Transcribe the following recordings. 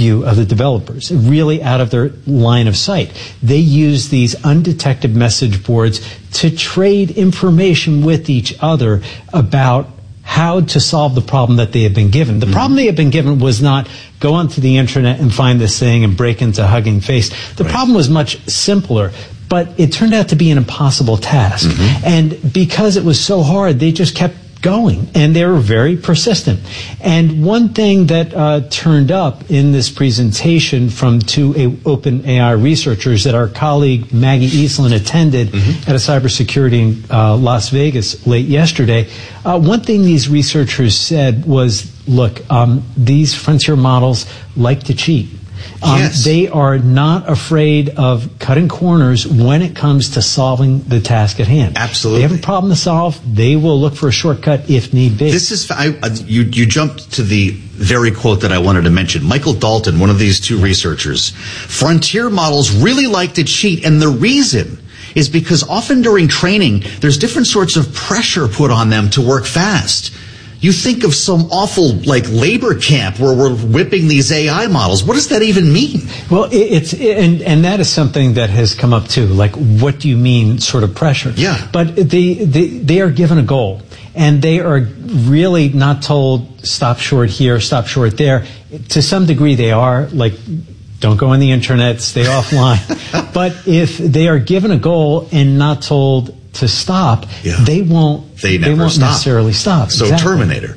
view of the developers, really out of their line of sight. They use these undetected message boards to trade information with each other about how to solve the problem that they had been given. The problem they had been given was not go onto the internet and find this thing and break into Hugging Face. The problem was much simpler, but it turned out to be an impossible task. And because it was so hard, they just kept going, and they were very persistent. And one thing that turned up in this presentation from two OpenAI researchers that our colleague Maggie Eastland attended at a cybersecurity in Las Vegas late yesterday, one thing these researchers said was, look, these frontier models like to cheat. They are not afraid of cutting corners when it comes to solving the task at hand. Absolutely. They have a problem to solve. They will look for a shortcut if need be. This is you jumped to the very quote that I wanted to mention. Michael Dalton, one of these two researchers, frontier models really like to cheat, and the reason is because often during training, there's different sorts of pressure put on them to work fast. You think of some awful, labor camp where we're whipping these AI models. What does that even mean? Well, and that is something that has come up too. Like, what do you mean, sort of pressure? Yeah. But they are given a goal, and they are really not told stop short here, stop short there. To some degree, they are don't go on the internet, stay offline. But if they are given a goal and not told to stop, they won't necessarily stop. So exactly. Terminator.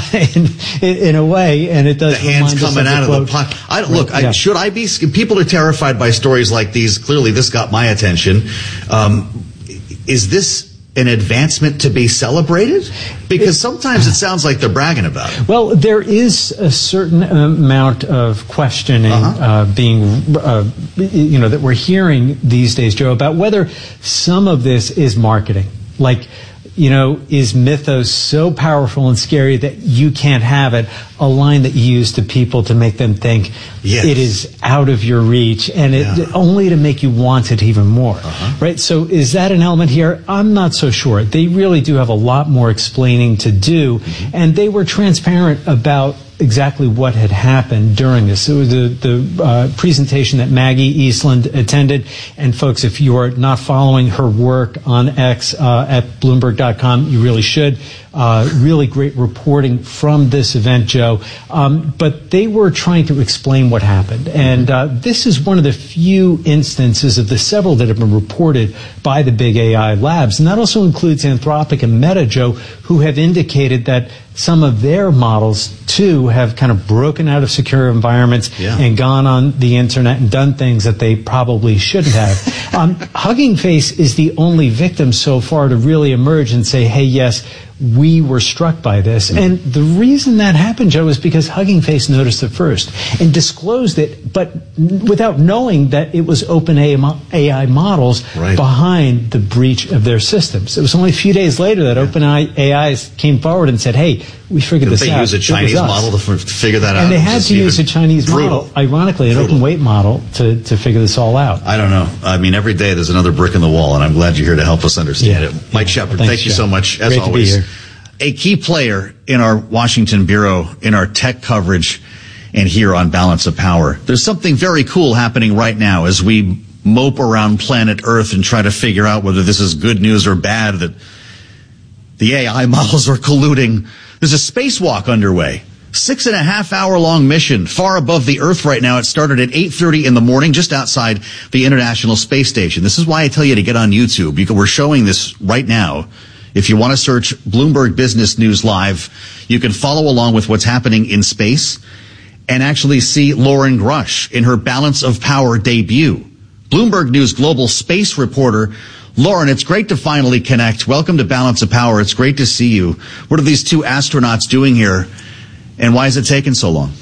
In a way, and it does. The hands coming out of the pocket. Should I be? People are terrified by stories like these. Clearly, this got my attention. Is this an advancement to be celebrated? Because sometimes it sounds like they're bragging about it. Well, there is a certain amount of questioning that we're hearing these days, Joe, about whether some of this is marketing. Is Mythos so powerful and scary that you can't have it? A line that you use to people to make them think it is out of your reach, and only to make you want it even more. Right? So is that an element here? I'm not so sure. They really do have a lot more explaining to do, and they were transparent about exactly what had happened during this. It was the presentation that Maggie Eastland attended. And folks, if you are not following her work on X at Bloomberg.com, you really should. Really great reporting from this event, Joe. But they were trying to explain what happened. And this is one of the few instances of the several that have been reported by the big AI labs. And that also includes Anthropic and Meta, Joe, who have indicated that some of their models, too, have kind of broken out of secure environments and gone on the internet and done things that they probably shouldn't have. Hugging Face is the only victim so far to really emerge and say, hey, yes, we were struck by this. And the reason that happened, Joe, is because Hugging Face noticed it first and disclosed it, but without knowing that it was OpenAI models behind the breach of their systems. It was only a few days later that OpenAI came forward and said, hey, we figured this out. They use a Chinese model to figure that out. And they had to use a Chinese model, ironically, an open weight model to figure this all out. I don't know. I mean, every day there's another brick in the wall, and I'm glad you're here to help us understand it. Mike Shepard, thank you so much, as always. To be here. A key player in our Washington bureau, in our tech coverage, and here on Balance of Power. There's something very cool happening right now as we mope around planet Earth and try to figure out whether this is good news or bad that the AI models are colluding. There's a spacewalk underway. 6.5 hour long mission far above the Earth right now. It started at 8:30 in the morning just outside the International Space Station. This is why I tell you to get on YouTube. We're showing this right now. If you want to search Bloomberg Business News Live, you can follow along with what's happening in space and actually see Lauren Grush in her Balance of Power debut. Bloomberg News global space reporter. Lauren, it's great to finally connect. Welcome to Balance of Power. It's great to see you. What are these two astronauts doing here, and why is it taking so long?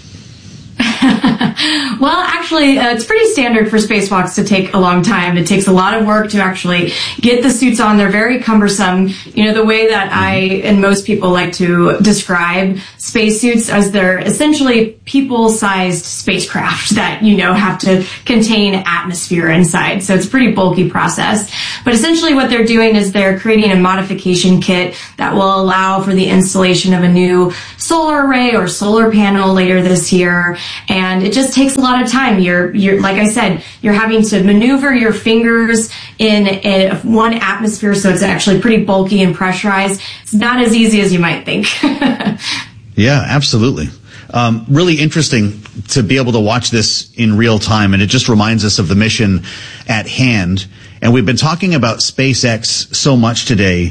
Well, actually, it's pretty standard for spacewalks to take a long time. It takes a lot of work to actually get the suits on. They're very cumbersome. The way that I and most people like to describe spacesuits as they're essentially people-sized spacecraft that, have to contain atmosphere inside. So it's a pretty bulky process. But essentially what they're doing is they're creating a modification kit that will allow for the installation of a new solar array or solar panel later this year. And it just takes a lot of time. You're like I said, you're having to maneuver your fingers in one atmosphere, so it's actually pretty bulky and pressurized. It's not as easy as you might think. Yeah, absolutely. Really interesting to be able to watch this in real time, and it just reminds us of the mission at hand. And we've been talking about SpaceX so much today,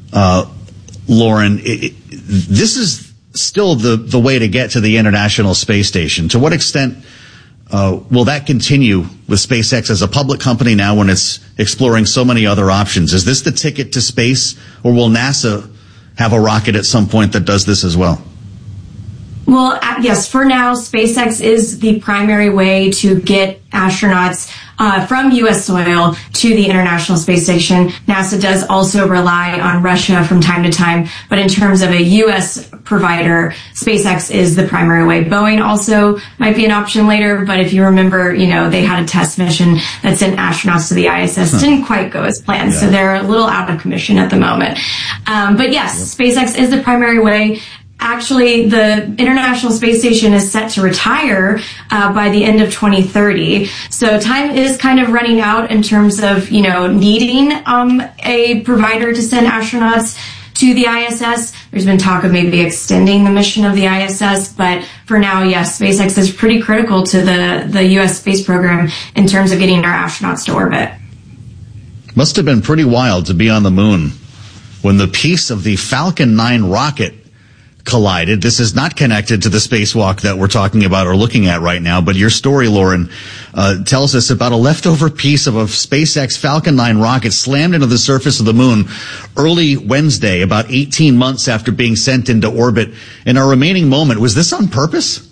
Lauren. This is still the way to get to the International Space Station. To what extent will that continue with SpaceX as a public company now when it's exploring so many other options? Is this the ticket to space, or will NASA have a rocket at some point that does this as well? Well, yes, for now, SpaceX is the primary way to get astronauts from U.S. soil to the International Space Station. NASA does also rely on Russia from time to time, but in terms of a U.S. provider, SpaceX is the primary way. Boeing also might be an option later, but if you remember, they had a test mission that sent astronauts to the ISS. Didn't quite go as planned, so they're a little out of commission at the moment. But yes, SpaceX is the primary way. Actually, the International Space Station is set to retire by the end of 2030. So time is kind of running out in terms of, needing a provider to send astronauts to the ISS. There's been talk of maybe extending the mission of the ISS, but for now, yes, SpaceX is pretty critical to the U.S. space program in terms of getting our astronauts to orbit. Must have been pretty wild to be on the moon when the piece of the Falcon 9 rocket collided. This is not connected to the spacewalk that we're talking about or looking at right now, but your story, Lauren, tells us about a leftover piece of a SpaceX Falcon 9 rocket slammed into the surface of the moon early Wednesday, about 18 months after being sent into orbit. In our remaining moment, was this on purpose?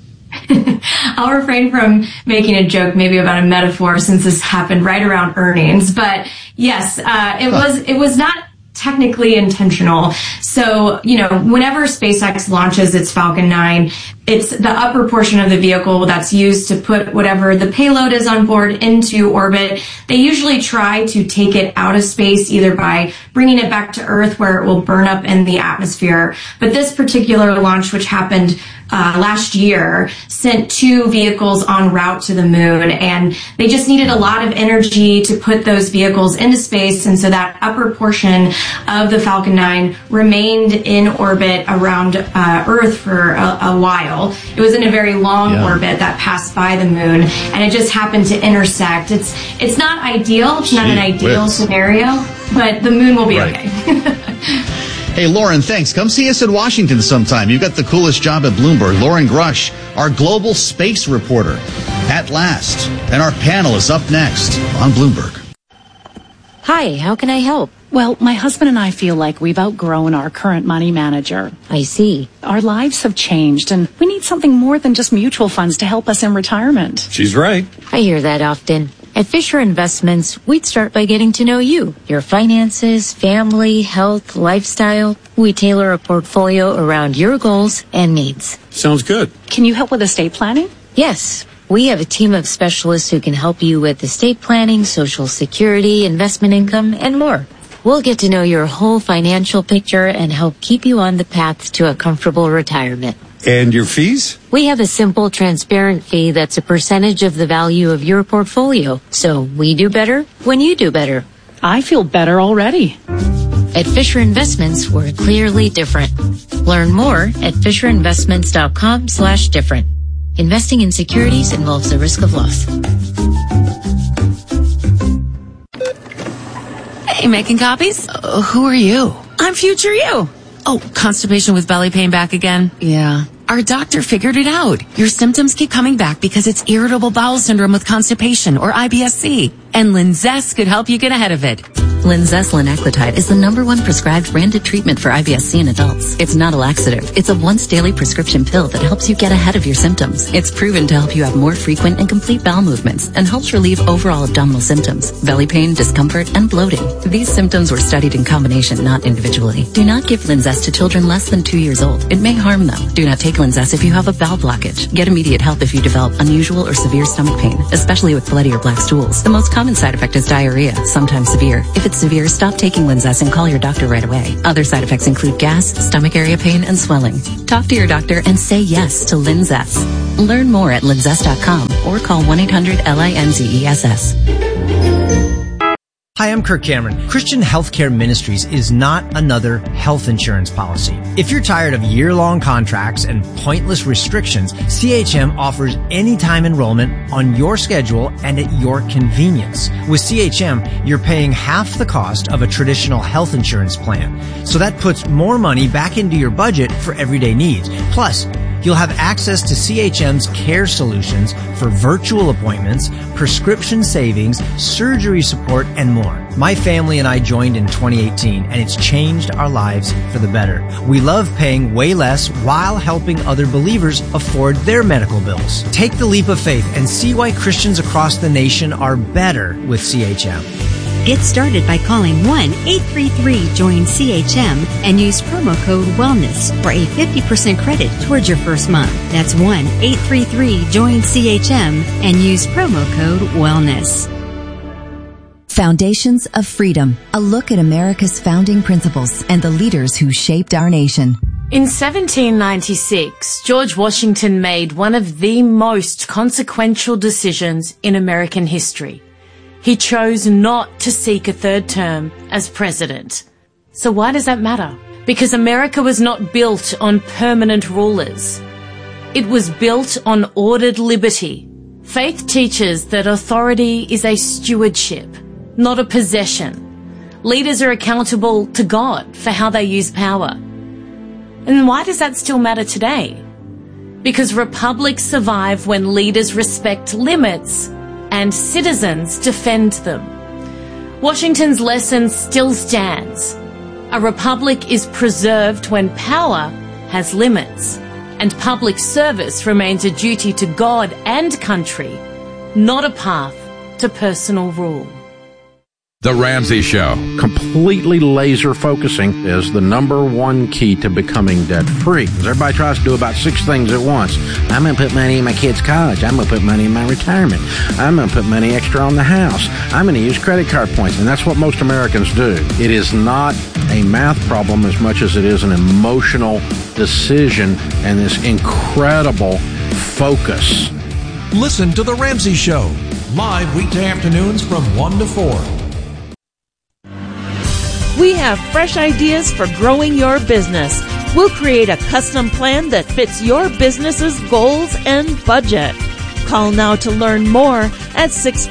I'll refrain from making a joke maybe about a metaphor since this happened right around earnings, but yes, it was not technically intentional. So, whenever SpaceX launches its Falcon 9, it's the upper portion of the vehicle that's used to put whatever the payload is on board into orbit. They usually try to take it out of space either by bringing it back to Earth where it will burn up in the atmosphere. But this particular launch, which happened last year, sent 2 vehicles en route to the moon, and they just needed a lot of energy to put those vehicles into space, and so that upper portion of the Falcon 9 remained in orbit around Earth for a while. It was in a very long orbit that passed by the moon, and it just happened to intersect. It's not ideal. It's not an ideal scenario, but the moon will be okay. Hey, Lauren, thanks. Come see us in Washington sometime. You've got the coolest job at Bloomberg. Lauren Grush, our global space reporter, at last. And our panel is up next on Bloomberg. Hi, how can I help? Well, my husband and I feel like we've outgrown our current money manager. I see. Our lives have changed, and we need something more than just mutual funds to help us in retirement. She's right. I hear that often. At Fisher Investments, we'd start by getting to know you, your finances, family, health, lifestyle. We tailor a portfolio around your goals and needs. Sounds good. Can you help with estate planning? Yes. We have a team of specialists who can help you with estate planning, Social Security, investment income, and more. We'll get to know your whole financial picture and help keep you on the path to a comfortable retirement. And your fees? We have a simple, transparent fee that's a percentage of the value of your portfolio. So we do better when you do better. I feel better already. At Fisher Investments, we're clearly different. Learn more at FisherInvestments.com/different. Investing in securities involves the risk of loss. Hey, making copies? Who are you? I'm future you. Oh, constipation with belly pain back again? Yeah. Our doctor figured it out. Your symptoms keep coming back because it's irritable bowel syndrome with constipation, or IBS-C. And Linzess could help you get ahead of it. Linzess linaclotide is the #1 prescribed branded treatment for IBS-C in adults. It's not a laxative. It's a once daily prescription pill that helps you get ahead of your symptoms. It's proven to help you have more frequent and complete bowel movements and helps relieve overall abdominal symptoms, belly pain, discomfort, and bloating. These symptoms were studied in combination, not individually. Do not give Linzess to children less than 2 years old. It may harm them. Do not take Linzess if you have a bowel blockage. Get immediate help if you develop unusual or severe stomach pain, especially with bloody or black stools. The most common side effect is diarrhea, sometimes severe. If it's severe, stop taking Linzess and call your doctor right away. Other side effects include gas, stomach area pain, and swelling. Talk to your doctor and say yes to Linzess. Learn more at linzess.com or call 1-800-LINZESS. Hi, I'm Kirk Cameron. Christian Healthcare Ministries is not another health insurance policy. If you're tired of year-long contracts and pointless restrictions, CHM offers anytime enrollment on your schedule and at your convenience. With CHM, you're paying half the cost of a traditional health insurance plan. So that puts more money back into your budget for everyday needs. Plus, you'll have access to CHM's care solutions for virtual appointments, prescription savings, surgery support, and more. My family and I joined in 2018, and it's changed our lives for the better. We love paying way less while helping other believers afford their medical bills. Take the leap of faith and see why Christians across the nation are better with CHM. Get started by calling 1-833-JOIN-CHM and use promo code WELLNESS for a 50% credit towards your first month. That's 1-833-JOIN-CHM and use promo code WELLNESS. Foundations of Freedom, a look at America's founding principles and the leaders who shaped our nation. In 1796, George Washington made one of the most consequential decisions in American history. He chose not to seek a third term as president. So why does that matter? Because America was not built on permanent rulers. It was built on ordered liberty. Faith teaches that authority is a stewardship, not a possession. Leaders are accountable to God for how they use power. And why does that still matter today? Because republics survive when leaders respect limits and citizens defend them. Washington's lesson still stands. A republic is preserved when power has limits, and public service remains a duty to God and country, not a path to personal rule. The Ramsey Show. Completely laser focusing is the number one key to becoming debt free. Because everybody tries to do about 6 things at once. I'm going to put money in my kids' college. I'm going to put money in my retirement. I'm going to put money extra on the house. I'm going to use credit card points. And that's what most Americans do. It is not a math problem as much as it is an emotional decision and this incredible focus. Listen to The Ramsey Show. Live weekday afternoons from 1 to 4. We have fresh ideas for growing your business. We'll create a custom plan that fits your business's goals and budget. Call now to learn more at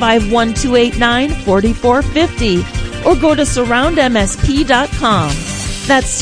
651-289-4450 or go to surroundmsp.com. That's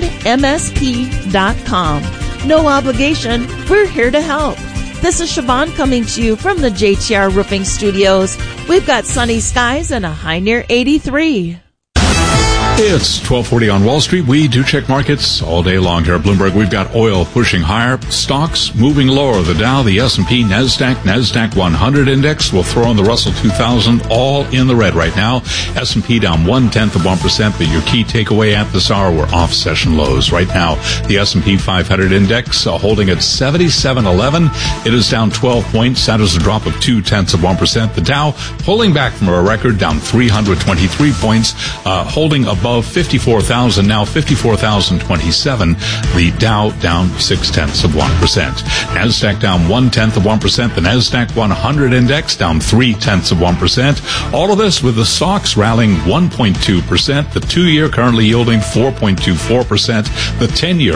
surroundmsp.com. No obligation. We're here to help. This is Siobhan coming to you from the JTR Roofing Studios. We've got sunny skies and a high near 83. It's 1240 on Wall Street. We do check markets all day long here at Bloomberg. We've got oil pushing higher, stocks moving lower. The Dow, the S&P, NASDAQ 100 index. We'll throw in the Russell 2000, all in the red right now. S&P down 0.1%, but your key takeaway at this hour, we're off session lows right now. The S&P 500 index holding at 7711. It is down 12 points. That is a drop of 0.2%. The Dow pulling back from a record, down 323 points, holding above 54,000, now 54,027. The Dow down 0.6%. NASDAQ down 0.1%. The NASDAQ 100 index down 0.3%. All of this with the stocks rallying 1.2%. The 2-year currently yielding 4.24%. The 10-year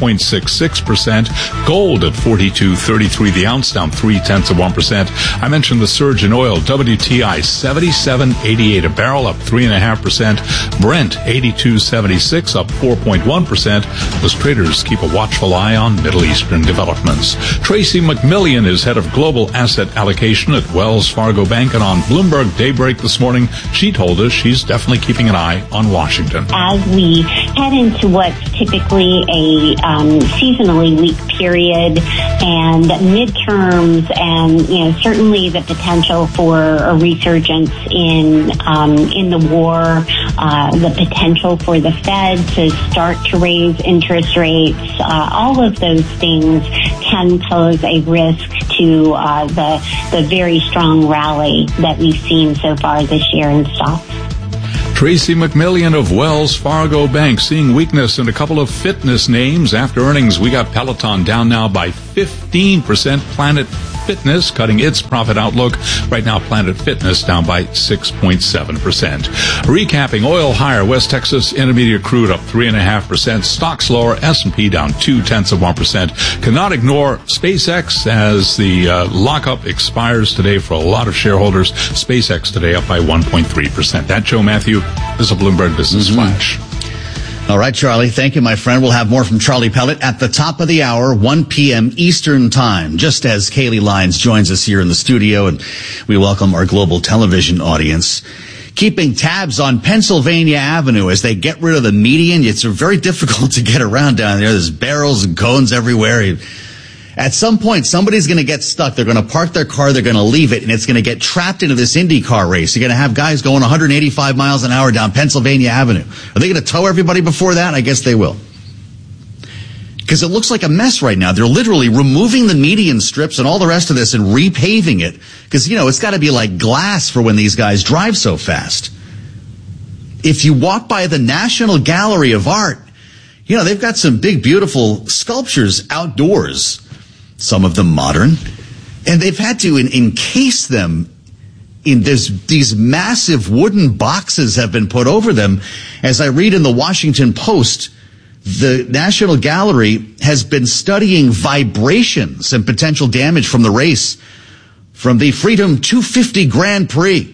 4.66%. Gold at $42.33 the ounce, down 0.3%. I mentioned the surge in oil. WTI 77.88 a barrel, up 3.5%. Brent 82.76, up 4.1%, as traders keep a watchful eye on Middle Eastern developments. Tracy McMillian is head of global asset allocation at Wells Fargo Bank, and on Bloomberg Daybreak this morning, she told us she's definitely keeping an eye on Washington. As we head into what's typically a seasonally weak period and midterms, and certainly the potential for a resurgence in the war, the potential for the Fed to start to raise interest rates, all of those things can pose a risk to the very strong rally that we've seen so far this year in stocks. Tracy McMillian of Wells Fargo Bank seeing weakness in a couple of fitness names after earnings. We got Peloton down now by 15%. Planet Fitness cutting its profit outlook. Right now, Planet Fitness down by 6.7%. Recapping, oil higher. West Texas Intermediate crude up 3.5%. Stocks lower. S&P down 0.2%. Cannot ignore SpaceX as the lockup expires today for a lot of shareholders. SpaceX today up by 1.3%. That, Joe Matthew, is a Bloomberg Business Flash. All right, Charlie. Thank you, my friend. We'll have more from Charlie Pellet at the top of the hour, 1 p.m. Eastern Time, just as Kaylee Lyons joins us here in the studio, and we welcome our global television audience. Keeping tabs on Pennsylvania Avenue as they get rid of the median. It's very difficult to get around down there. There's barrels and cones everywhere. At some point, somebody's going to get stuck. They're going to park their car. They're going to leave it, and it's going to get trapped into this IndyCar race. You're going to have guys going 185 miles an hour down Pennsylvania Avenue. Are they going to tow everybody before that? I guess they will. Because it looks like a mess right now. They're literally removing the median strips and all the rest of this and repaving it. Because, it's got to be like glass for when these guys drive so fast. If you walk by the National Gallery of Art, they've got some big, beautiful sculptures outdoors. Some of them modern, and they've had to encase them in these massive wooden boxes have been put over them. As I read in the Washington Post, the National Gallery has been studying vibrations and potential damage from the race from the Freedom 250 Grand Prix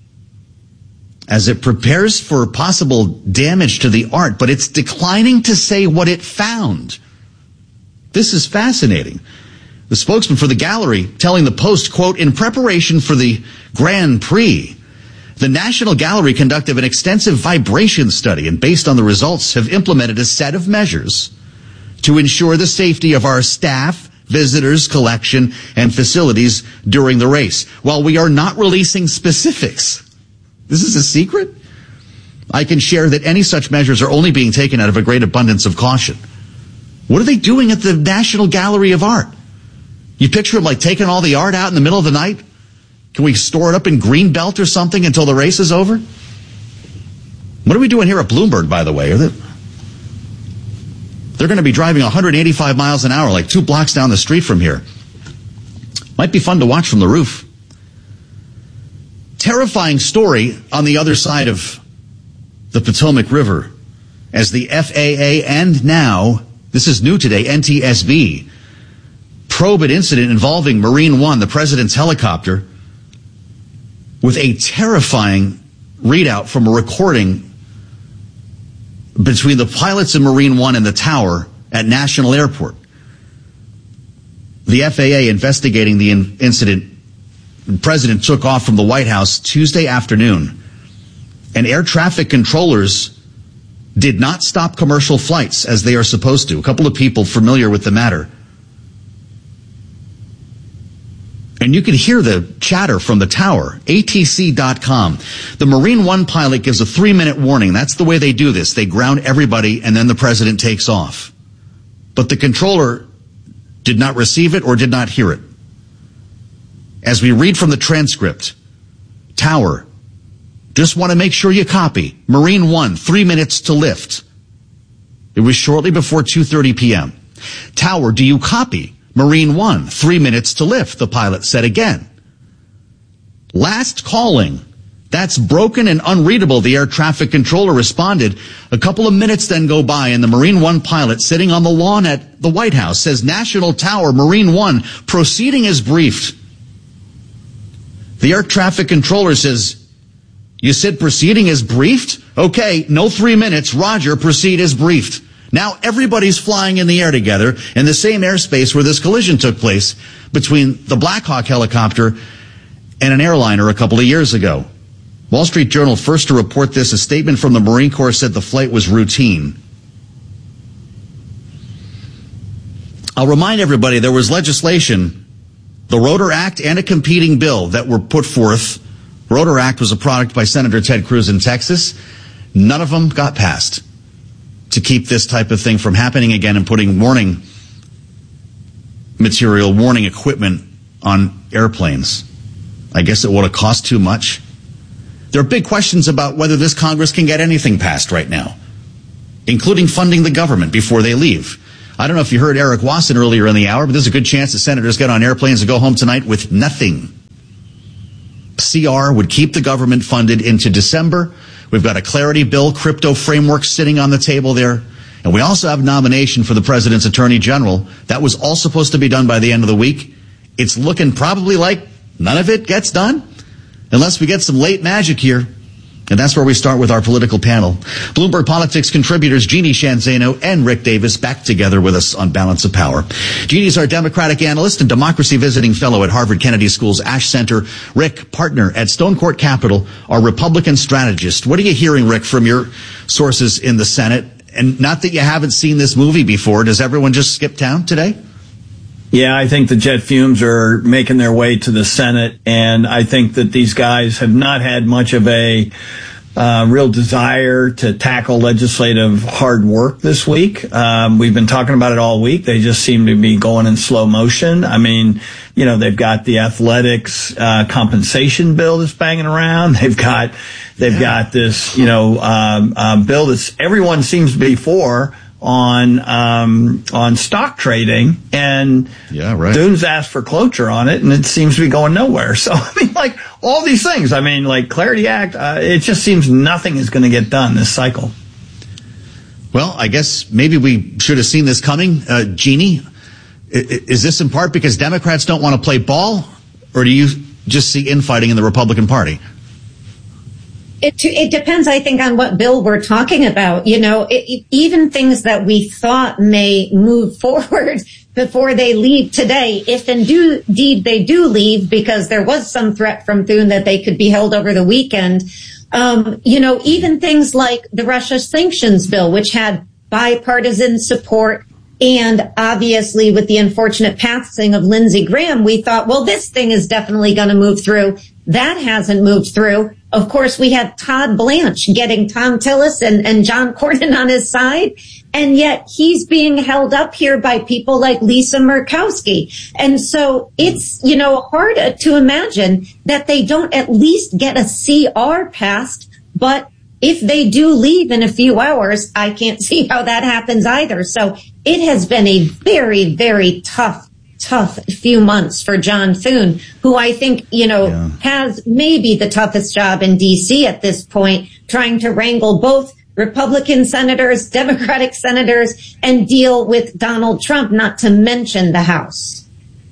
as it prepares for possible damage to the art, but it's declining to say what it found. This is fascinating. The spokesman for the gallery telling the Post, quote, in preparation for the Grand Prix, the National Gallery conducted an extensive vibration study and based on the results have implemented a set of measures to ensure the safety of our staff, visitors, collection, and facilities during the race. While we are not releasing specifics, this is a secret, I can share that any such measures are only being taken out of a great abundance of caution. What are they doing at the National Gallery of Art? You picture them like taking all the art out in the middle of the night? Can we store it up in Greenbelt or something until the race is over? What are we doing here at Bloomberg, by the way? They're going to be driving 185 miles an hour, like 2 blocks down the street from here. Might be fun to watch from the roof. Terrifying story on the other side of the Potomac River as the FAA and now, this is new today, NTSB, probe an incident involving Marine One, the president's helicopter, with a terrifying readout from a recording between the pilots of Marine One and the tower at National Airport. The FAA investigating the incident. The president took off from the White House Tuesday afternoon, and air traffic controllers did not stop commercial flights as they are supposed to. A couple of people familiar with the matter. And you can hear the chatter from the tower, ATC.com. The Marine One pilot gives a 3-minute warning. That's the way they do this. They ground everybody, and then the president takes off. But the controller did not receive it or did not hear it. As we read from the transcript, tower, just want to make sure you copy. Marine One, 3 minutes to lift. It was shortly before 2:30 p.m. Tower, do you copy? Marine One, 3 minutes to lift, the pilot said again. Last calling. That's broken and unreadable, the air traffic controller responded. A couple of minutes then go by, and the Marine One pilot sitting on the lawn at the White House says, National Tower, Marine One, proceeding as briefed. The air traffic controller says, you said proceeding as briefed? Okay, no 3 minutes. Roger, proceed as briefed. Now everybody's flying in the air together in the same airspace where this collision took place between the Black Hawk helicopter and an airliner a couple of years ago. Wall Street Journal first to report this. A statement from the Marine Corps said the flight was routine. I'll remind everybody there was legislation, the Rotor Act and a competing bill that were put forth. Rotor Act was a product by Senator Ted Cruz in Texas. None of them got passed to keep this type of thing from happening again and putting warning material, warning equipment on airplanes. I guess it would have cost too much. There are big questions about whether this Congress can get anything passed right now, including funding the government before they leave. I don't know if you heard Eric Wasson earlier in the hour, but there's a good chance that senators get on airplanes and go home tonight with nothing. CR would keep the government funded into December. We've got a clarity bill, crypto framework sitting on the table there. And we also have a nomination for the president's attorney general. That was all supposed to be done by the end of the week. It's looking probably like none of it gets done unless we get some late magic here. And that's where we start with our political panel. Bloomberg Politics contributors Jeannie Sheehan Zaino and Rick Davis back together with us on Balance of Power. Jeannie's our Democratic analyst and democracy visiting fellow at Harvard Kennedy School's Ash Center. Rick, partner at Stone Court Capital, our Republican strategist. What are you hearing, Rick, from your sources in the Senate? And not that you haven't seen this movie before. Does everyone just skip town today? Yeah, I think the jet fumes are making their way to the Senate, and I think that these guys have not had much of a real desire to tackle legislative hard work this week. We've been talking about it all week. They just seem to be going in slow motion. I mean, you know, they've got the athletics compensation bill that's banging around. They've got this, you know, bill that everyone seems to be for on stock trading, and Dune's asked for cloture on it, and it seems to be going nowhere. So, I mean, like, all these things, I mean, like Clarity Act, it just seems nothing is going to get done this cycle. Well, I guess maybe we should have seen this coming. Jeannie, is this in part because Democrats don't want to play ball, or do you just see infighting in the Republican Party? It depends, I think, on what bill we're talking about. You know, even things that we thought may move forward before they leave today, if indeed they do leave, because there was some threat from Thune that they could be held over the weekend. You know, even things like the Russia sanctions bill, which had bipartisan support. And obviously, with the unfortunate passing of Lindsey Graham, we thought, well, this thing is definitely going to move through. That hasn't moved through. Of course, we had Todd Blanche getting Tom Tillis and John Cornyn on his side. And yet he's being held up here by people like Lisa Murkowski. And so it's, you know, hard to imagine that they don't at least get a CR passed. But if they do leave in a few hours, I can't see how that happens either. So it has been a very, very tough few months for John Thune, who I think, you know, has maybe the toughest job in D.C. at this point, trying to wrangle both Republican senators, Democratic senators, and deal with Donald Trump, not to mention the House.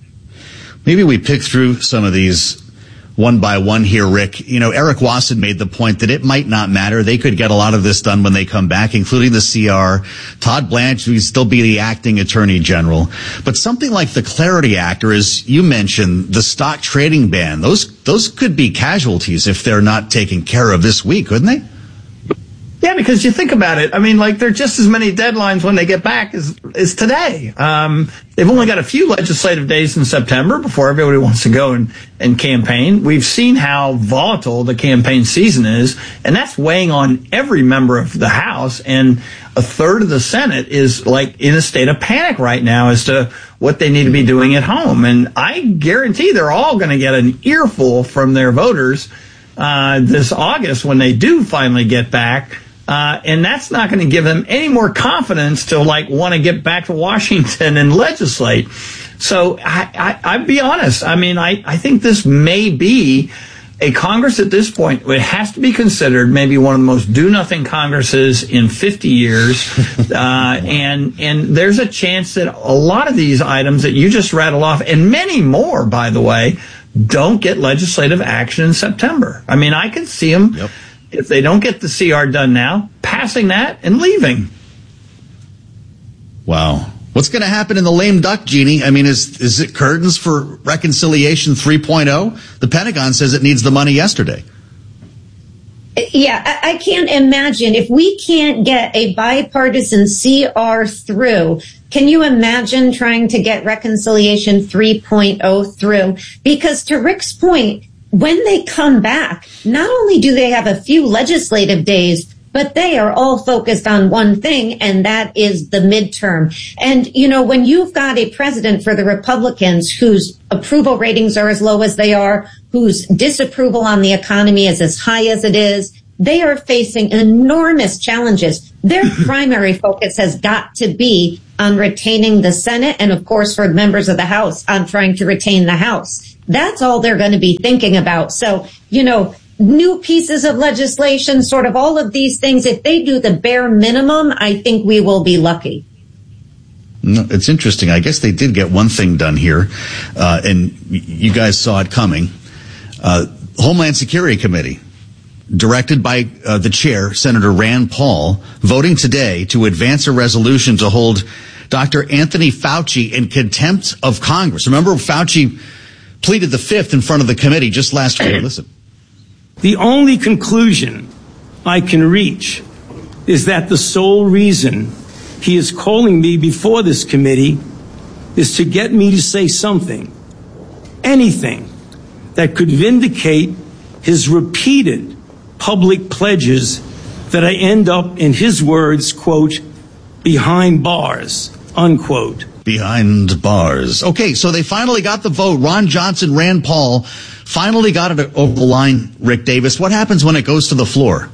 Maybe we pick through some of these one by one here, Rick. You know, Eric Wasson made the point that it might not matter. They could get a lot of this done when they come back, including the CR. Todd Blanche would still be the acting attorney general. But something like the Clarity Act, or as you mentioned, the stock trading ban, those could be casualties if they're not taken care of this week, couldn't they? Yeah, because you think about it, I mean, like, there are just as many deadlines when they get back as today. They've only got a few legislative days in September before everybody wants to go and campaign. We've seen how volatile the campaign season is, and that's weighing on every member of the House, and a third of the Senate is, like, in a state of panic right now as to what they need to be doing at home. And I guarantee they're all going to get an earful from their voters this August when they do finally get back. And that's not going to give them any more confidence to, like, want to get back to Washington and legislate. So I'd be honest. I mean, I think this may be a Congress at this point. It has to be considered maybe one of the most do-nothing Congresses in 50 years. And there's a chance that a lot of these items that you just rattled off, and many more, by the way, don't get legislative action in September. I mean, I can see them. Yep. If they don't get the CR done now, passing that and leaving. Wow. What's going to happen in the lame duck, Jeannie? I mean, is it curtains for Reconciliation 3.0? The Pentagon says it needs the money yesterday. Yeah, I can't imagine. If we can't get a bipartisan CR through, can you imagine trying to get Reconciliation 3.0 through? Because to Rick's point, when they come back, not only do they have a few legislative days, but they are all focused on one thing, and that is the midterm. And, when you've got a president for the Republicans whose approval ratings are as low as they are, whose disapproval on the economy is as high as it is, they are facing enormous challenges. Their primary focus has got to be on retaining the Senate and, of course, for members of the House, on trying to retain the House. That's all they're going to be thinking about. So, new pieces of legislation, sort of all of these things, if they do the bare minimum, I think we will be lucky. No, it's interesting. I guess they did get one thing done here, and you guys saw it coming. Homeland Security Committee, directed by the chair, Senator Rand Paul, voting today to advance a resolution to hold Dr. Anthony Fauci in contempt of Congress. Remember, Fauci pleaded the fifth in front of the committee just last week. Listen. The only conclusion I can reach is that the sole reason he is calling me before this committee is to get me to say something, anything, that could vindicate his repeated public pledges that I end up, in his words, quote, behind bars, unquote. Behind bars. Okay, so they finally got the vote. Ron Johnson, Rand Paul finally got it over the line, Rick Davis. What happens when it goes to the floor?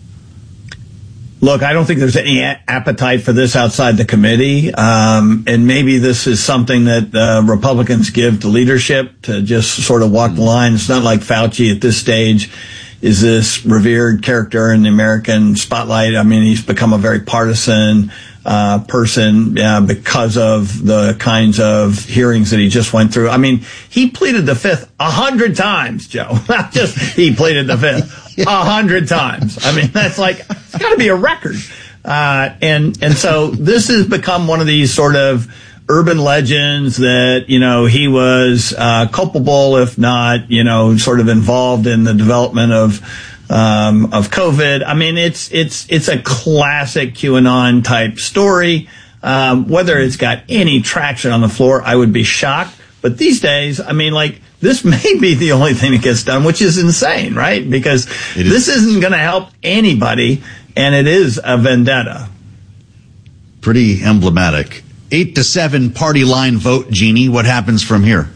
Look, I don't think there's any appetite for this outside the committee. And maybe this is something that Republicans give to leadership to just sort of walk the line. It's not like Fauci at this stage is this revered character in the American spotlight. I mean, he's become a very partisan person because of the kinds of hearings that he just went through. I mean, he pleaded the fifth 100 times, Joe. Not just he pleaded the fifth 100 times. I mean, that's like, it's got to be a record. And so this has become one of these sort of urban legends that, he was culpable, if not, sort of involved in the development of COVID. I mean, it's a classic QAnon type story. Whether it's got any traction on the floor, I would be shocked. But these days, I mean, this may be the only thing that gets done, which is insane, right? Because this isn't going to help anybody, and it is a vendetta. Pretty emblematic. 8-7 party line vote, Jeannie. What happens from here?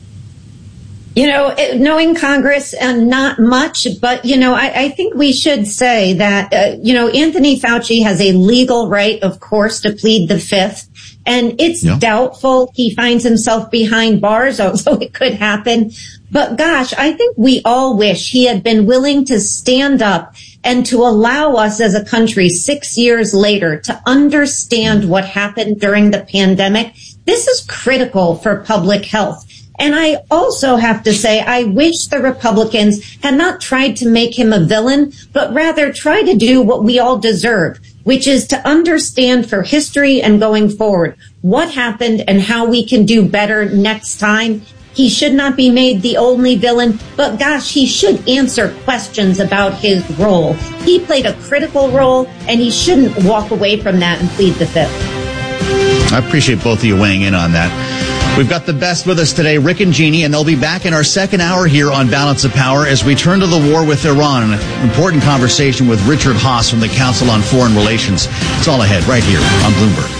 Knowing Congress, not much, but, I think we should say that, Anthony Fauci has a legal right, of course, to plead the fifth. And it's doubtful he finds himself behind bars, although it could happen. But gosh, I think we all wish he had been willing to stand up and to allow us as a country 6 years later to understand what happened during the pandemic. This is critical for public health. And I also have to say, I wish the Republicans had not tried to make him a villain, but rather try to do what we all deserve, which is to understand for history and going forward what happened and how we can do better next time. He should not be made the only villain, but gosh, he should answer questions about his role. He played a critical role, and he shouldn't walk away from that and plead the fifth. I appreciate both of you weighing in on that. We've got the best with us today, Rick and Jeannie, and they'll be back in our second hour here on Balance of Power as we turn to the war with Iran. An important conversation with Richard Haass from the Council on Foreign Relations. It's all ahead right here on Bloomberg.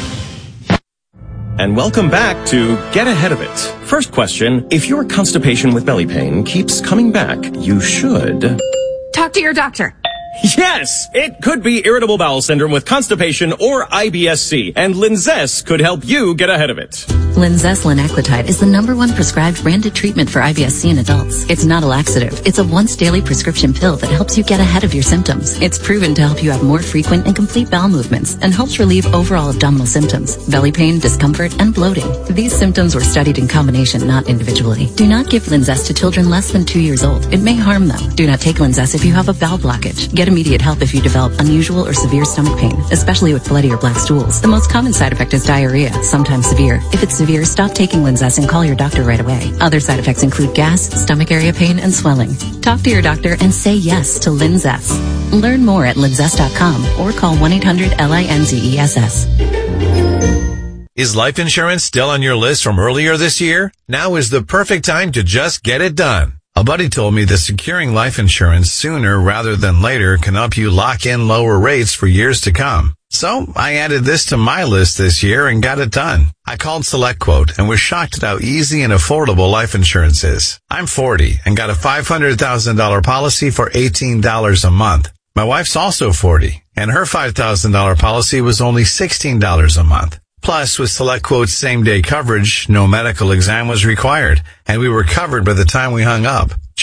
And welcome back to Get Ahead of It. First question, if your constipation with belly pain keeps coming back, you should talk to your doctor. Yes, it could be irritable bowel syndrome with constipation or IBS-C, and Linzess could help you get ahead of it. Linzess linaclotide is the #1 prescribed branded treatment for IBS-C in adults. It's not a laxative. It's a once daily prescription pill that helps you get ahead of your symptoms. It's proven to help you have more frequent and complete bowel movements and helps relieve overall abdominal symptoms, belly pain, discomfort, and bloating. These symptoms were studied in combination, not individually. Do not give Linzess to children less than 2 years old. It may harm them. Do not take Linzess if you have a bowel blockage. Get immediate help if you develop unusual or severe stomach pain, especially with bloody or black stools. The most common side effect is diarrhea, sometimes severe. If it's severe, stop taking Linzess and call your doctor right away. Other side effects include gas, stomach area pain, and swelling. Talk to your doctor and say yes to Linzess. Learn more at linzess.com or call 1-800-LINZESS. Is life insurance still on your list from earlier this year? Now is the perfect time to just get it done. A buddy told me that securing life insurance sooner rather than later can help you lock in lower rates for years to come. So I added this to my list this year and got it done. I called SelectQuote and was shocked at how easy and affordable life insurance is. I'm 40 and got a $500,000 policy for $18 a month. My wife's also 40 and her $5,000 policy was only $16 a month. Plus, with SelectQuote's same-day coverage, no medical exam was required, and we were covered by the time we hung up.